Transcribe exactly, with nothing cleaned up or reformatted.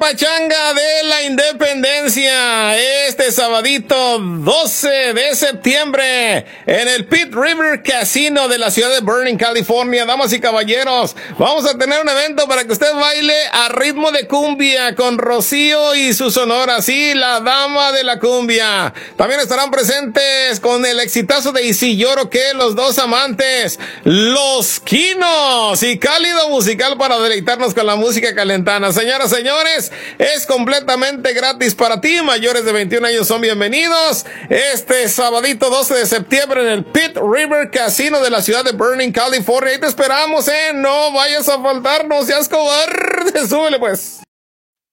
pachanga de la independencia este sabadito doce de septiembre en el Pitt River Casino de la ciudad de Burning, California. Damas y caballeros, vamos a tener un evento para que usted baile a ritmo de cumbia con Rocío y su sonora, sí, la dama de la cumbia. También estarán presentes con el exitazo de Y Si Lloro Que, Los Dos Amantes, Los Quinos y cálido musical para deleitarnos con la música calentana. Señoras, señores, es completamente gratis para ti. Mayores de veintiún años son bienvenidos este sabadito doce de septiembre en el Pitt River Casino de la ciudad de Burning, California. Ahí te esperamos, eh. No vayas a faltar, no seas cobarde. Súbele pues.